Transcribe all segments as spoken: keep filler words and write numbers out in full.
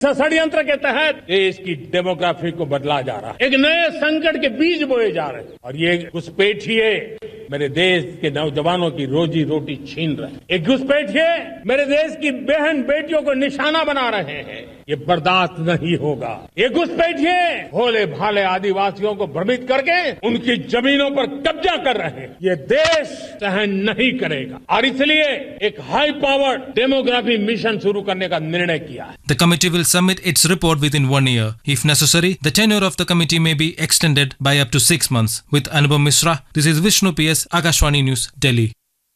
षड्यंत्र के तहत देश की डेमोग्राफी को बदला जा रहा है, एक नए संकट के बीज बोए जा रहे हैं और ये घुसपैठिए मेरे देश के नौजवानों की रोजी रोटी छीन रहे हैं। एक घुसपैठिए मेरे देश की बहन बेटियों को निशाना बना रहे हैं। ये बर्दाश्त नहीं होगा। ये घुसपैठिए भोले भाले आदिवासियों को भ्रमित करके उनकी जमीनों पर कब्जा कर रहे हैं। ये देश सहन नहीं करेगा और इसलिए एक हाई पावर्ड डेमोग्राफी मिशन शुरू करने का निर्णय किया है। The committee will submit its report within one year. If necessary, the tenure of the committee may be extended by up to six months. With Anubhav Mishra, this is Vishnu P S, Akashvani News, Delhi.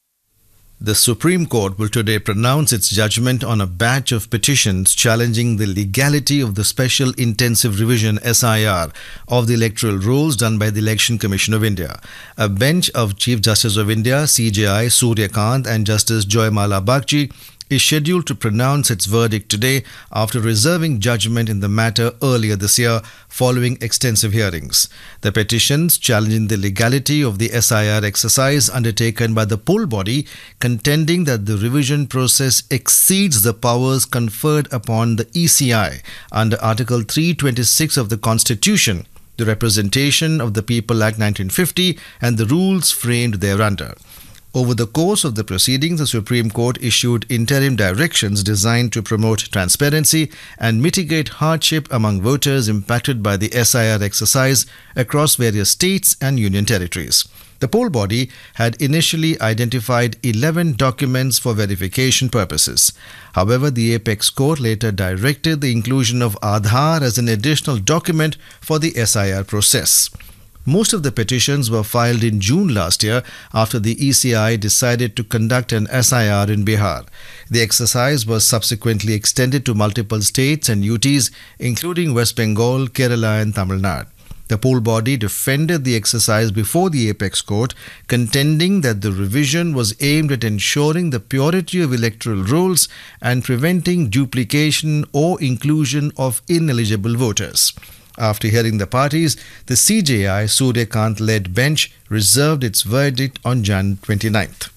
The Supreme Court will today pronounce its judgment on a batch of petitions challenging the legality of the Special Intensive Revision S I R of the electoral rolls done by the Election Commission of India. A bench of Chief Justice of India, C J I Surya Kant, and Justice Joymala Bagchi is scheduled to pronounce its verdict today after reserving judgment in the matter earlier this year following extensive hearings. The petitions challenging the legality of the S I R exercise undertaken by the poll body, contending that the revision process exceeds the powers conferred upon the E C I under Article three twenty-six of the Constitution, the Representation of the People Act nineteen fifty, and the rules framed thereunder. Over the course of the proceedings, the Supreme Court issued interim directions designed to promote transparency and mitigate hardship among voters impacted by the S I R exercise across various states and union territories. The poll body had initially identified eleven documents for verification purposes. However, the Apex Court later directed the inclusion of Aadhaar as an additional document for the S I R process. Most of the petitions were filed in June last year after the E C I decided to conduct an S I R in Bihar. The exercise was subsequently extended to multiple states and U Ts, including West Bengal, Kerala and Tamil Nadu. The poll body defended the exercise before the Apex Court, contending that the revision was aimed at ensuring the purity of electoral rolls and preventing duplication or inclusion of ineligible voters. After hearing the parties, the C J I Surya Kant-led bench reserved its verdict on January twenty-ninth.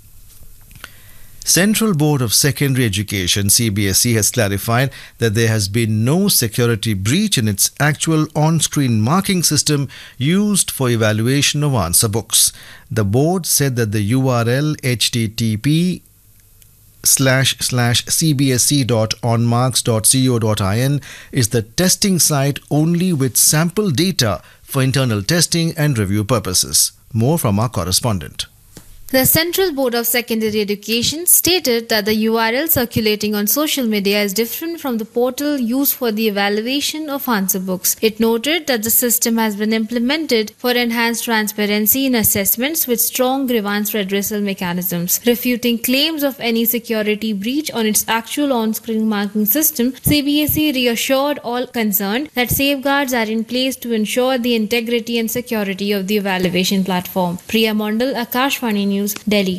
Central Board of Secondary Education C B S E has clarified that there has been no security breach in its actual on-screen marking system used for evaluation of answer books. The board said that the U R L http slash slash cbse dot onmarks dot co dot in is the testing site only with sample data for internal testing and review purposes. More from our correspondent. The Central Board of Secondary Education stated that the U R L circulating on social media is different from the portal used for the evaluation of answer books. It noted that the system has been implemented for enhanced transparency in assessments with strong grievance redressal mechanisms. Refuting claims of any security breach on its actual on-screen marking system, C B S E reassured all concerned that safeguards are in place to ensure the integrity and security of the evaluation platform. Priya Mondal, Akashvani News, Delhi.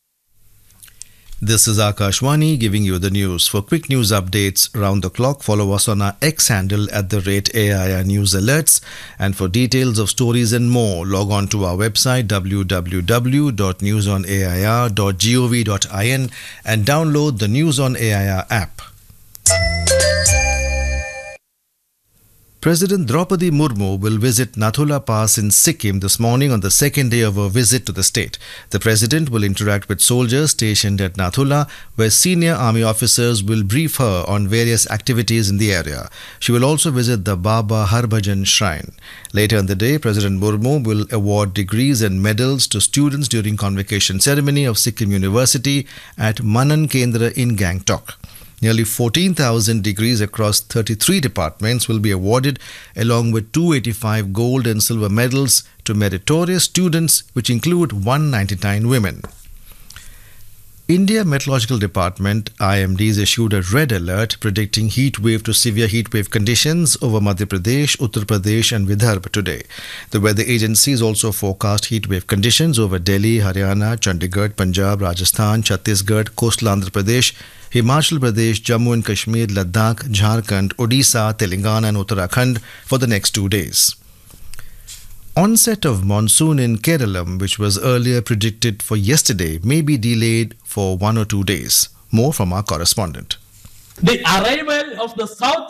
This is Akashvani giving you the news. For quick news updates round the clock, follow us on our X handle at the rate A I R News Alerts. And for details of stories and more, log on to our website w w w dot news on a i r dot gov dot in and download the News on A I R app. President Draupadi Murmu will visit Nathula Pass in Sikkim this morning on the second day of her visit to the state. The president will interact with soldiers stationed at Nathula, where senior army officers will brief her on various activities in the area. She will also visit the Baba Harbhajan Shrine. Later in the day, President Murmu will award degrees and medals to students during convocation ceremony of Sikkim University at Manan Kendra in Gangtok. Nearly fourteen thousand degrees across thirty-three departments will be awarded, along with two hundred eighty-five gold and silver medals to meritorious students, which include one hundred ninety-nine women. India Meteorological Department I M Ds issued a red alert predicting heat wave to severe heat wave conditions over Madhya Pradesh, Uttar Pradesh and Vidarbha today. The weather agencies also forecast heat wave conditions over Delhi, Haryana, Chandigarh, Punjab, Rajasthan, Chhattisgarh, coastal Andhra Pradesh, Himachal Pradesh, Jammu and Kashmir, Ladakh, Jharkhand, Odisha, Telangana and Uttarakhand for the next two days. Onset of monsoon in Kerala, which was earlier predicted for yesterday, may be delayed for one or two days. More from our correspondent. The arrival of the South